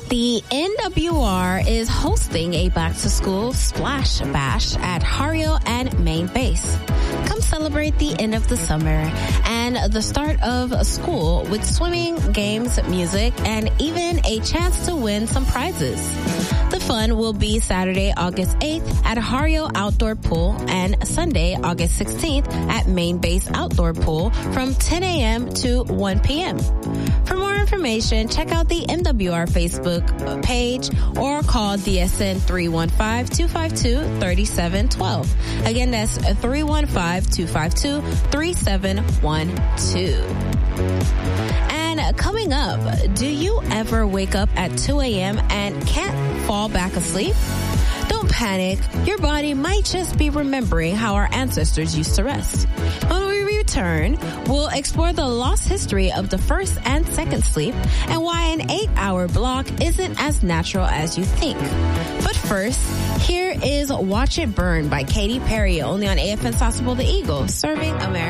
The NWR is hosting a back-to-school splash bash at Hario and Main Base. Come celebrate the end of the summer and the start of school with swimming, games, music, and even a chance to win some prizes. The fun will be Saturday, August 8th at Hario Outdoor Pool and Sunday, August 16th at Main Base Outdoor Pool from 10 a.m. to 1 p.m. For more information, check out the MWR Facebook page or call DSN 315-252-3712. Again, that's 315-252-3712. And coming up, do you ever wake up at 2 a.m. and can't fall back asleep? Don't panic. Your body might just be remembering how our ancestors used to rest. When we return, we'll explore the lost history of the first and second sleep and why an 8-hour block isn't as natural as you think. But first, here is Watch It Burn by Katy Perry, only on AFN Sasebo the Eagle, serving America.